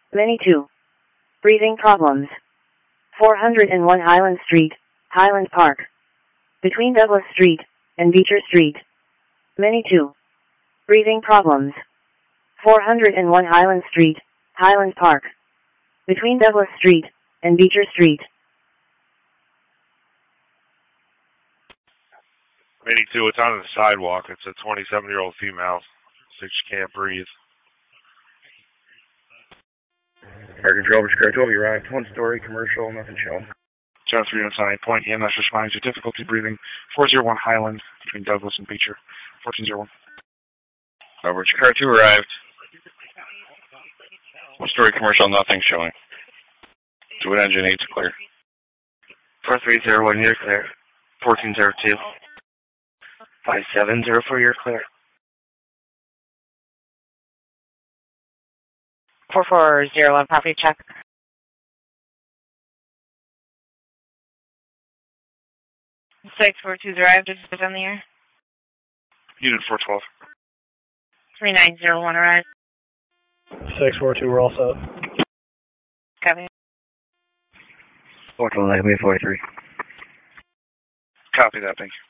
Many 2. Breathing problems. 401 Highland Street, Highland Park. Between Douglas Street and Beecher Street. Many 2. Breathing problems. 401 Highland Street, Highland Park. Between Douglas Street and Beecher Street. Many 2, it's on the sidewalk. It's a 27-year-old female. She can't breathe. Fire control, Chicago 12, you arrived. 1-story, commercial, nothing showing. John 3 units on 8 point, EMS responds to difficulty breathing. 401 Highland, between Douglas and Beecher. 1401. Over, Chicago 2 arrived. 1-story, commercial, nothing showing. Twin engine 8's clear. 4301, you're clear. 1402. 5704, you're clear. 4401, property check. 642 arrived, is on the air. Unit 412. 3901 arrived. 642, we're all set. Copy. 412, 43. Copy that, thank you.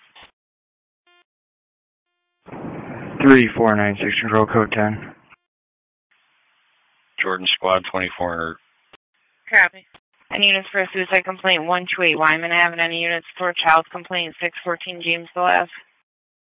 3496, control code 10. Jordan Squad 2400. Copy. Any units for a suicide complaint 128 Wyman Avenue. Any units for a child complaint 614 James Glass.